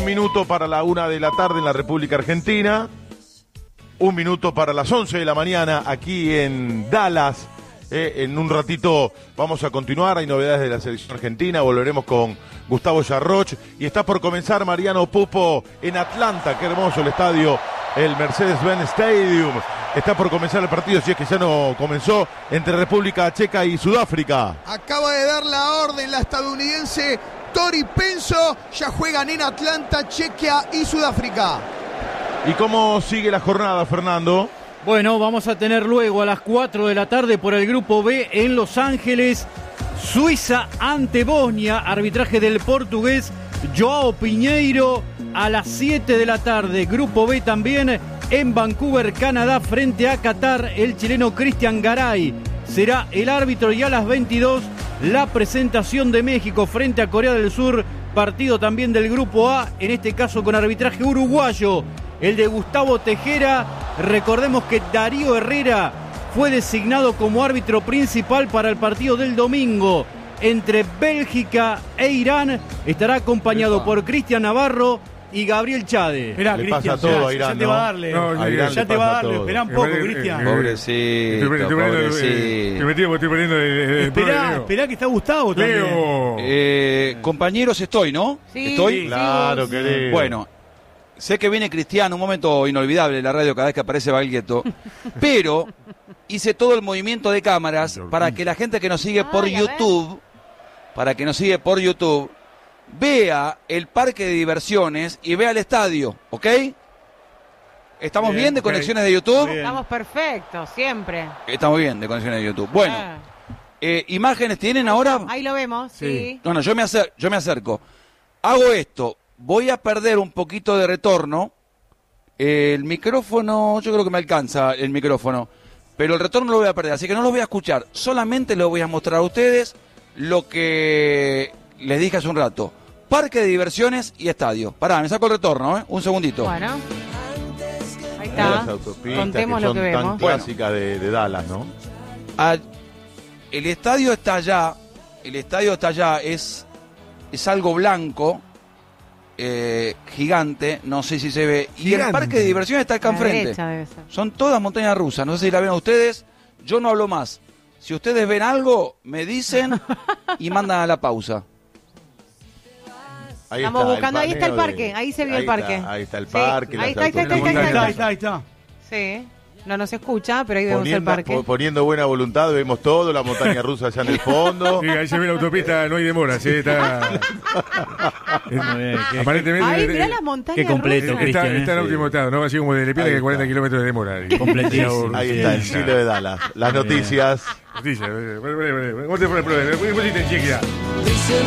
minuto para la 1 de la tarde en la República Argentina. 1 minuto para las 11 de la mañana aquí en Dallas. En un ratito vamos a continuar, hay novedades de la selección argentina, volveremos con Gustavo Yarroch y está por comenzar Mariano Pupo en Atlanta, qué hermoso el estadio, el Mercedes-Benz Stadium. Está por comenzar el partido, si es que ya no comenzó, entre República Checa y Sudáfrica. Acaba de dar la orden la estadounidense Tori Penso, ya juegan en Atlanta, Chequia y Sudáfrica. ¿Y cómo sigue la jornada, Fernando? Bueno, vamos a tener luego a las 4 de la tarde por el Grupo B en Los Ángeles, Suiza ante Bosnia, arbitraje del portugués Joao Pinheiro. A las 7 de la tarde, Grupo B también en Vancouver, Canadá, frente a Qatar, el chileno Cristian Garay será el árbitro, y a las 22 la presentación de México frente a Corea del Sur, partido también del Grupo A, en este caso con arbitraje uruguayo, el de Gustavo Tejera. Recordemos que Darío Herrera fue designado como árbitro principal para el partido del domingo entre Bélgica e Irán. Estará acompañado por Cristian Navarro y Gabriel Chade. Esperá, Le Cristian, pasa todo a Irán, ya te va a darle. Ya te va a darle. Esperá un poco, Cristian. Pobrecito. Estoy poniendo Esperá que está Gustavo también. Compañeros, estoy, ¿no? Sí, ¿Estoy? Claro, sí. querido. Bueno, sé que viene Cristiano, un momento inolvidable en la radio cada vez que aparece Baglietto, pero hice todo el movimiento de cámaras para que la gente que nos sigue por YouTube, vea el parque de diversiones y vea el estadio, ¿ok? ¿Estamos bien de conexiones de YouTube? Bien. Estamos perfectos, siempre. Estamos bien de conexiones de YouTube. Bueno, ¿imágenes tienen ahora? Ahí lo vemos, sí. No, yo me acerco. Hago esto. Voy a perder un poquito de retorno. El micrófono, yo creo que me alcanza el micrófono. Pero el retorno lo voy a perder, así que no lo voy a escuchar. Solamente les voy a mostrar a ustedes lo que les dije hace un rato. Parque de diversiones y estadio. Pará, me saco el retorno, un segundito. Bueno. Ahí está. Contemos lo que vemos. Tan clásicas de Dallas, ¿no? El estadio está allá. Es algo blanco. Gigante, no sé si se ve. Y el parque de diversiones está acá enfrente. Son todas montañas rusas, no sé si la ven ustedes. Yo no hablo más. Si ustedes ven algo, me dicen y mandan a la pausa. Ahí estamos está, buscando, ahí está el parque, ahí se vio el parque. Ahí está el parque. Sí, ahí está. Sí, no nos escucha, pero ahí vemos el parque. Poniendo buena voluntad, vemos todo, la montaña rusa allá en el fondo. Sí, ahí se ve la autopista, no hay demora, sí, está... Aparentemente... Ahí, mirá las montañas qué completo, rusas. Está en último estado, ¿no? Así como de Lepierre que 40 kilómetros de demora. Completísimo. Ahí está, el Chile de Dallas. Las noticias. Noticias. ¿Cómo te fue el problema? ¿Cómo pusiste en Chequia?